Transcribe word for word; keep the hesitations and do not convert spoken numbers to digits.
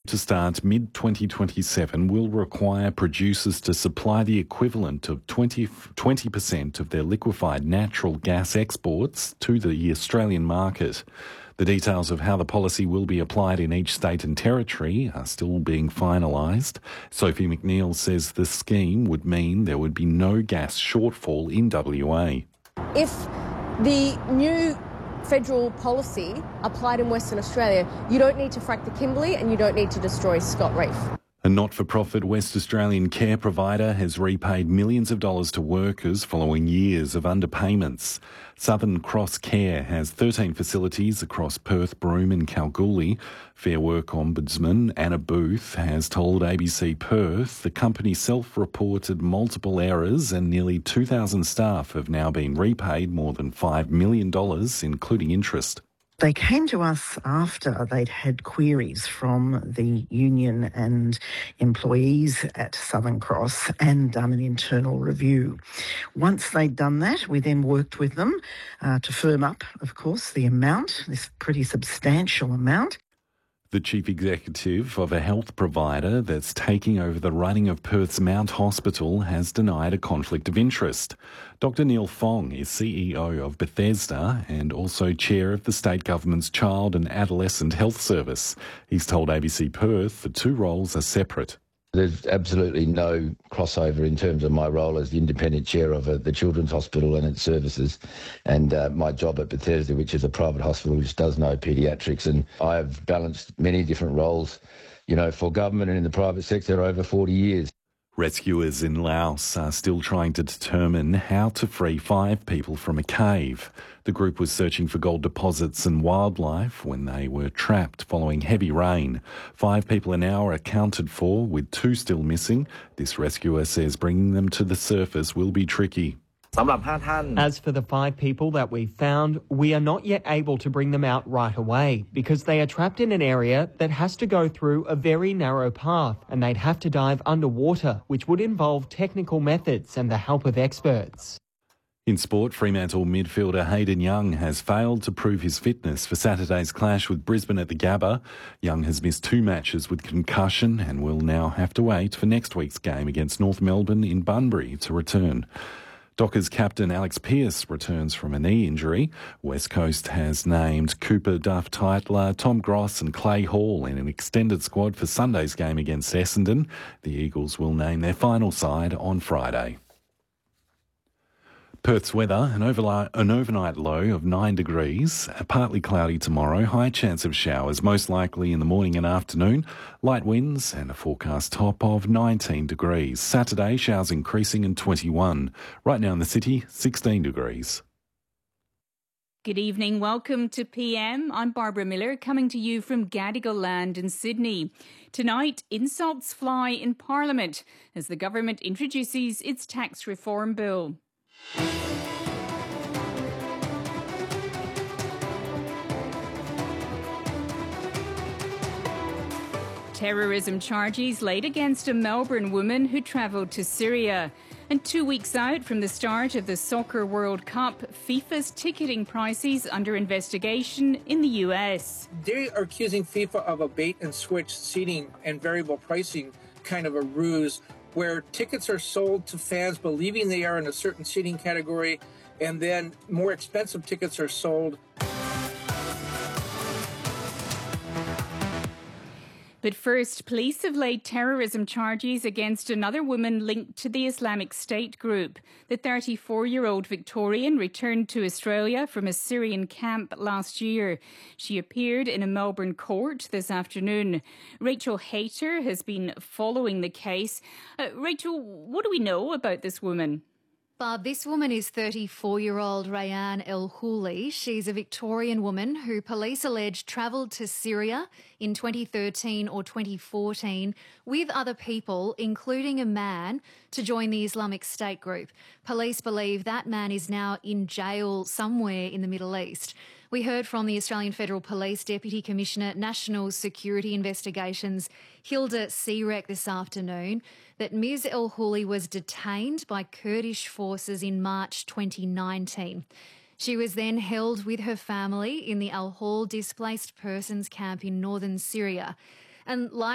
to start mid twenty twenty-seven will require producers to supply the equivalent of twenty percent of their liquefied natural gas exports to the Australian market. The details of how the policy will be applied in each state and territory are still being finalised. Sophie McNeil says the scheme would mean there would be no gas shortfall in W A. If the new federal policy applied in Western Australia, you don't need to frack the Kimberley and you don't need to destroy Scott Reef. A not-for-profit West Australian care provider has repaid millions of dollars to workers following years of underpayments. Southern Cross Care has thirteen facilities across Perth, Broome and Kalgoorlie. Fair Work Ombudsman Anna Booth has told A B C Perth the company self-reported multiple errors and nearly two thousand staff have now been repaid more than five million dollars, including interest. They came to us after they'd had queries from the union and employees at Southern Cross and done an internal review. Once they'd done that, we then worked with them uh, to firm up, of course, the amount, this pretty substantial amount. The chief executive of a health provider that's taking over the running of Perth's Mount Hospital has denied a conflict of interest. Doctor Neil Fong is C E O of Bethesda and also chair of the state government's Child and Adolescent Health Service. He's told A B C Perth the two roles are separate. There's absolutely no crossover in terms of my role as the independent chair of uh, the Children's Hospital and its services and uh, my job at Bethesda, which is a private hospital which does no paediatrics. And I have balanced many different roles, you know, for government and in the private sector over forty years. Rescuers in Laos are still trying to determine how to free five people from a cave. The group was searching for gold deposits and wildlife when they were trapped following heavy rain. Five people are now accounted for, with two still missing. This rescuer says bringing them to the surface will be tricky. As for the five people that we found, we are not yet able to bring them out right away because they are trapped in an area that has to go through a very narrow path and they'd have to dive underwater, which would involve technical methods and the help of experts. In sport, Fremantle midfielder Hayden Young has failed to prove his fitness for Saturday's clash with Brisbane at the Gabba. Young has missed two matches with concussion and will now have to wait for next week's game against North Melbourne in Bunbury to return. Dockers captain Alex Pearce returns from a knee injury. West Coast has named Cooper Duff-Tytler, Tom Gross and Clay Hall in an extended squad for Sunday's game against Essendon. The Eagles will name their final side on Friday. Perth's weather, an, overli- an overnight low of nine degrees, partly cloudy tomorrow, high chance of showers, most likely in the morning and afternoon, light winds and a forecast top of nineteen degrees. Saturday, showers increasing and twenty-one. Right now in the city, sixteen degrees. Good evening, welcome to P M. I'm Barbara Miller, coming to you from Gadigal Land in Sydney. Tonight, insults fly in Parliament as the government introduces its tax reform bill. Terrorism charges laid against a Melbourne woman who travelled to Syria. And two weeks out from the start of the Soccer World Cup, FIFA's ticketing prices under investigation in the U S. They are accusing FIFA of a bait-and-switch seating and variable pricing kind of a ruse, where tickets are sold to fans believing they are in a certain seating category, and then more expensive tickets are sold. But first, police have laid terrorism charges against another woman linked to the Islamic State group. The thirty-four-year-old Victorian returned to Australia from a Syrian camp last year. She appeared in a Melbourne court this afternoon. Rachel Hayter has been following the case. Uh, Rachel, what do we know about this woman? Barb, this woman is thirty-four-year-old Rayan El Houli. She's a Victorian woman who police allege travelled to Syria in twenty thirteen or twenty fourteen with other people, including a man, to join the Islamic State group. Police believe that man is now in jail somewhere in the Middle East. We heard from the Australian Federal Police Deputy Commissioner, National Security Investigations, Hilda Searek, this afternoon, that Miz El Houli was detained by Kurdish forces in March twenty nineteen. She was then held with her family in the Al Hol displaced persons camp in northern Syria. And like